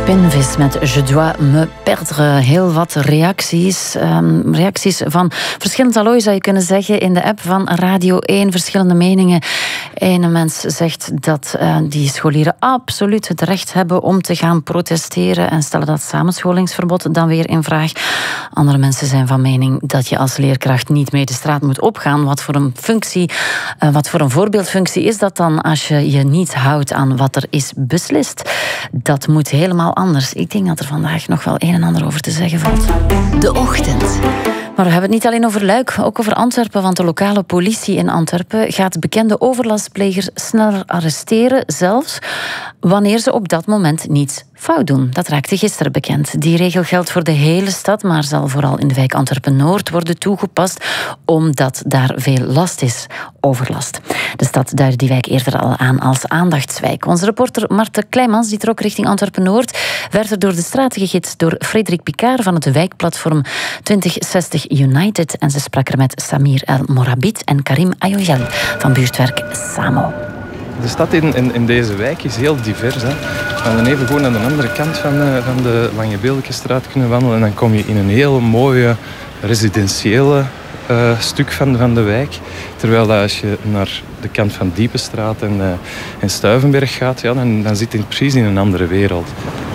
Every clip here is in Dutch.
Spinvis met Je dois me perdre. Heel wat reacties. Reacties van verschillend allooi zou je kunnen zeggen in de app van Radio 1. Verschillende meningen. Ene mens zegt dat die scholieren absoluut het recht hebben om te gaan protesteren en stellen dat samenscholingsverbod dan weer in vraag. Andere mensen zijn van mening dat je als leerkracht niet mee de straat moet opgaan. Wat voor een voorbeeldfunctie is dat dan als je je niet houdt aan wat er is beslist? Dat moet helemaal anders. Ik denk dat er vandaag nog wel een en ander over te zeggen valt. De Ochtend. Maar we hebben het niet alleen over Luik, ook over Antwerpen, want de lokale politie in Antwerpen gaat bekende overlastplegers sneller arresteren, zelfs wanneer ze op dat moment niets fout doen. Dat raakte gisteren bekend. Die regel geldt voor de hele stad, maar zal vooral in de wijk Antwerpen-Noord worden toegepast, omdat daar veel last is, overlast. De stad duidde die wijk eerder al aan als aandachtswijk. Onze reporter Marten Kleijmans, die trok richting Antwerpen-Noord, werd er door de straten gegidst door Frederik Picard van het wijkplatform 2060 United en ze sprak er met Samir El Morabit en Karim Ayoyel van buurtwerk Samo. De stad in deze wijk is heel divers. Hè. We gaan even gewoon aan de andere kant van de Lange Beeldekenstraat kunnen wandelen en dan kom je in een heel mooie residentiële stuk van de wijk. Terwijl als je naar de kant van Diepenstraat en Stuivenberg gaat, ja, dan zit je precies in een andere wereld.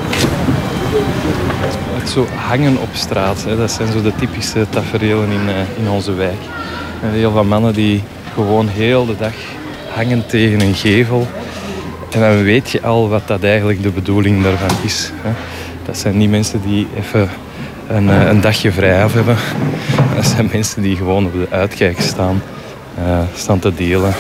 Echt zo hangen op straat, hè. Dat zijn zo de typische taferelen in onze wijk. Heel veel mannen die gewoon heel de dag hangen tegen een gevel. En dan weet je al wat dat eigenlijk de bedoeling daarvan is. Dat zijn niet mensen die even een dagje vrij af hebben. Dat zijn mensen die gewoon op de uitkijk staan te delen.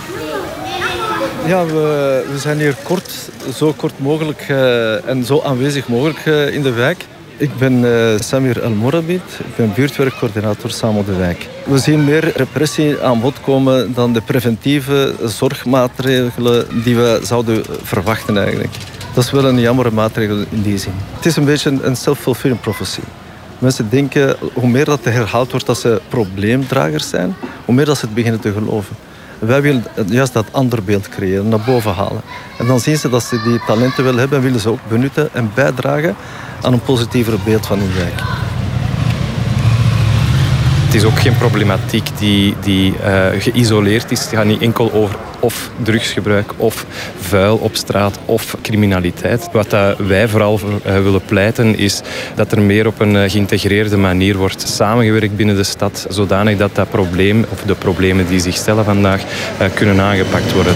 Ja, we zijn hier zo kort mogelijk en zo aanwezig mogelijk in de wijk. Ik ben Samir El Morabit, ik ben buurtwerkcoördinator Samo de Wijk. We zien meer repressie aan bod komen dan de preventieve zorgmaatregelen die we zouden verwachten eigenlijk. Dat is wel een jammere maatregel in die zin. Het is een beetje een self-fulfilling prophecy. Mensen denken, hoe meer dat herhaald wordt dat ze probleemdragers zijn, hoe meer dat ze het beginnen te geloven. Wij willen juist dat ander beeld creëren, naar boven halen. En dan zien ze dat ze die talenten wel hebben en willen ze ook benutten en bijdragen aan een positiever beeld van hun wijk. Het is ook geen problematiek die geïsoleerd is. Het gaat niet enkel over of drugsgebruik, of vuil op straat, of criminaliteit. Wat wij vooral willen pleiten is dat er meer op een geïntegreerde manier wordt samengewerkt binnen de stad, zodanig dat dat probleem, of de problemen die zich stellen vandaag, kunnen aangepakt worden.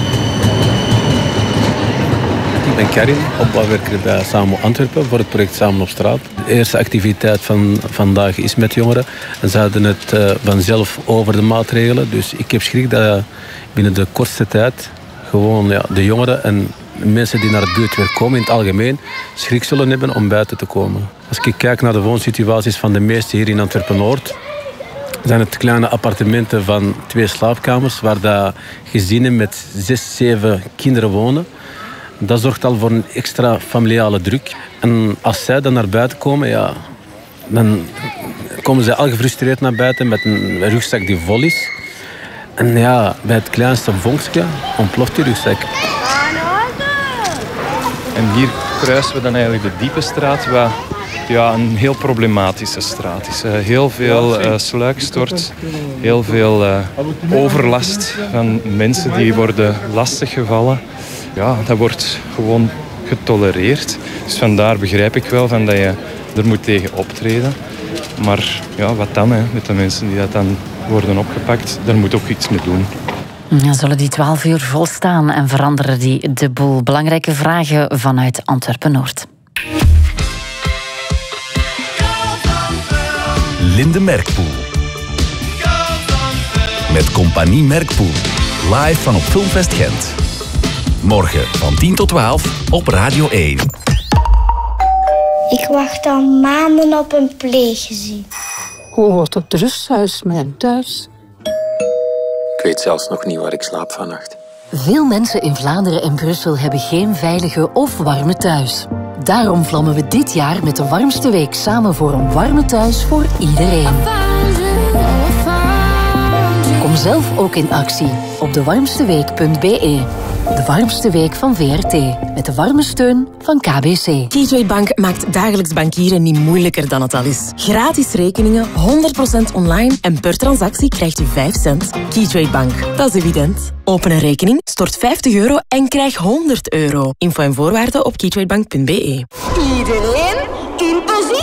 Ik ben Karim, opbouwwerker bij Samo Antwerpen voor het project Samen op straat. De eerste activiteit van vandaag is met jongeren. En ze hadden het vanzelf over de maatregelen. Dus ik heb schrik dat binnen de kortste tijd gewoon de jongeren en mensen die naar het buurtwerk komen in het algemeen schrik zullen hebben om buiten te komen. Als ik kijk naar de woonsituaties van de meesten hier in Antwerpen-Noord, zijn het kleine appartementen van 2 slaapkamers waar de gezinnen met 6, 7 kinderen wonen. Dat zorgt al voor een extra familiale druk. En als zij dan naar buiten komen, dan komen zij al gefrustreerd naar buiten met een rugzak die vol is. En bij het kleinste vonkje ontploft die rugzak. En hier kruisen we dan eigenlijk de Diepenstraat, wat een heel problematische straat is. Heel veel sluikstort, heel veel overlast van mensen die worden lastiggevallen. Ja, dat wordt gewoon getolereerd. Dus vandaar begrijp ik wel dat je er moet tegen optreden. Maar wat dan met de mensen die dat dan worden opgepakt? Daar moet ook iets mee doen. Zullen die 12 uur volstaan en veranderen die de boel? Belangrijke vragen vanuit Antwerpen-Noord. Linde Merkpoel. Met Compagnie Merkpoel. Live van op Filmfest Gent. Morgen van 10 tot 12 op Radio 1. Ik wacht al maanden op een pleeggezin. Hoe wordt het rusthuis mijn thuis? Ik weet zelfs nog niet waar ik slaap vannacht. Veel mensen in Vlaanderen en Brussel hebben geen veilige of warme thuis. Daarom vlammen we dit jaar met de warmste week samen voor een warme thuis voor iedereen. Kom zelf ook in actie op dewarmsteweek.be. De warmste week van VRT. Met de warme steun van KBC. Keytrade Bank maakt dagelijks bankieren niet moeilijker dan het al is. Gratis rekeningen, 100% online en per transactie krijgt u 5 cent. Keytrade Bank, dat is evident. Open een rekening, stort €50 en krijg €100. Info en voorwaarden op keytradebank.be. Iedereen